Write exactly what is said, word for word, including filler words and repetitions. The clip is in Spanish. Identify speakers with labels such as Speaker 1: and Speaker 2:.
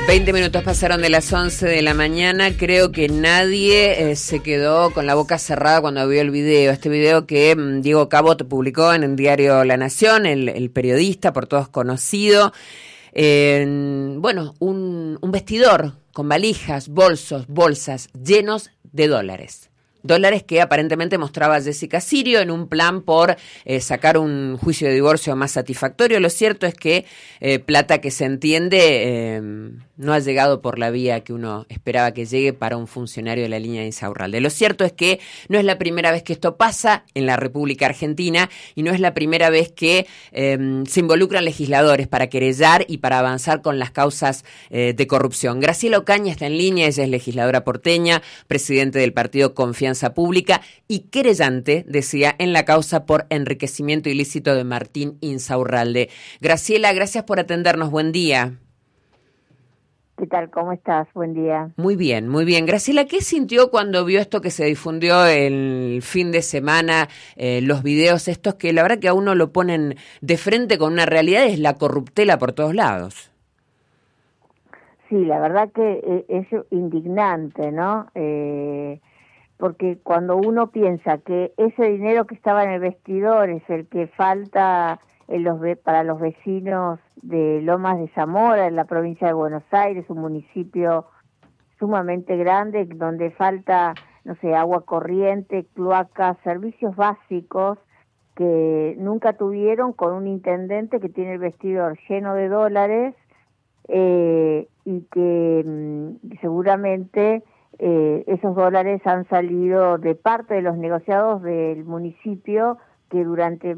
Speaker 1: veinte minutos pasaron de las once de la mañana. Creo que nadie eh, se quedó con la boca cerrada cuando vio el video. Este video que mm, Diego Cabot publicó en el diario La Nación, el, el periodista por todos conocido. Eh, bueno, un, un vestidor con valijas, bolsos, bolsas llenos de dólares. Dólares que aparentemente mostraba Jessica Sirio en un plan por eh, sacar un juicio de divorcio más satisfactorio. Lo cierto es que eh, plata que se entiende eh, no ha llegado por la vía que uno esperaba que llegue para un funcionario de la línea de Insaurralde. Lo cierto es que no es la primera vez que esto pasa en la República Argentina y no es la primera vez que eh, se involucran legisladores para querellar y para avanzar con las causas eh, de corrupción. Graciela Ocaña está en línea, ella es legisladora porteña, presidente del partido Confianza Pública y querellante, decía, en la causa por enriquecimiento ilícito de Martín Insaurralde. Graciela, gracias por atendernos. Buen día.
Speaker 2: ¿Qué tal? ¿Cómo estás? Buen día.
Speaker 1: Muy bien, muy bien. Graciela, ¿qué sintió cuando vio esto que se difundió el fin de semana, eh, los videos estos que la verdad que a uno lo ponen de frente con una realidad, es la corruptela por todos lados?
Speaker 2: Sí, la verdad que eh, es indignante, ¿no? Eh... porque cuando uno piensa que ese dinero que estaba en el vestidor es el que falta en los para los vecinos de Lomas de Zamora, en la provincia de Buenos Aires, un municipio sumamente grande, donde falta, no sé, agua corriente, cloacas, servicios básicos que nunca tuvieron, con un intendente que tiene el vestidor lleno de dólares eh, y que mmm, seguramente... Eh, esos dólares han salido de parte de los negociados del municipio que durante